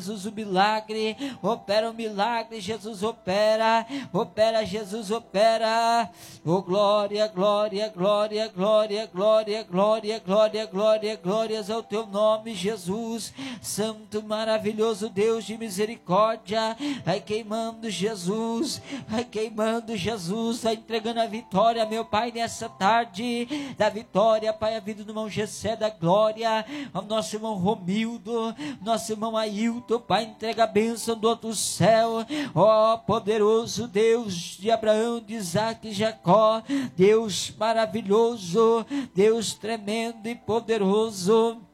Jesus, o milagre, opera o milagre, Jesus, opera, Jesus, opera, oh glória, glória, glória, glória, glória, glória, glória, glória, glórias ao teu nome, Jesus, santo, maravilhoso Deus de misericórdia, vai queimando Jesus, vai entregando a vitória, meu Pai, nessa tarde, da vitória, Pai, a vida do irmão Gessé, da glória, ao nosso irmão Romildo, nosso irmão Ailton, Pai, entrega a bênção do outro céu, ó poderoso Deus de Abraão, de Isaac e Jacó, Deus maravilhoso, Deus tremendo e poderoso,